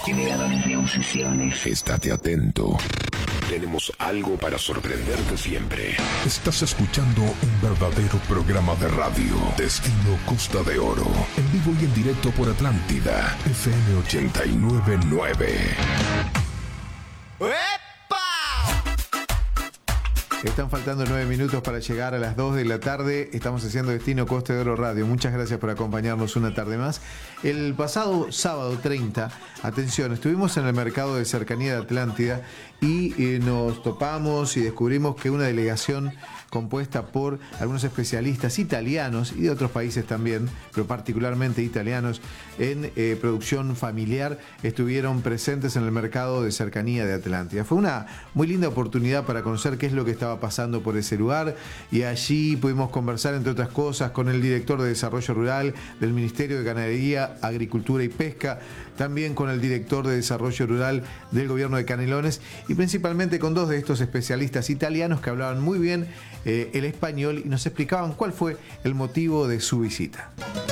generadores de obsesiones. Estate atento. Tenemos algo para sorprenderte siempre. Estás escuchando un verdadero programa de radio. Destino Costa de Oro. En vivo y en directo por Atlántida. FM 89.9. Están faltando 9 minutos para llegar a las 2 de la tarde. Estamos haciendo Destino Costa de Oro Radio. Muchas gracias por acompañarnos una tarde más. El pasado sábado 30, atención, estuvimos en el mercado de cercanía de Atlántida y nos topamos y descubrimos que una delegación compuesta por algunos especialistas italianos y de otros países también, pero particularmente italianos, en producción familiar, estuvieron presentes en el mercado de cercanía de Atlántida. Fue una muy linda oportunidad para conocer qué es lo que estaba pasando por ese lugar, y allí pudimos conversar, entre otras cosas, con el director de Desarrollo Rural del Ministerio de Ganadería, Agricultura y Pesca, también con el director de Desarrollo Rural del Gobierno de Canelones, y principalmente con dos de estos especialistas italianos que hablaban muy bien el español y nos explicaban cuál fue el motivo de su visita.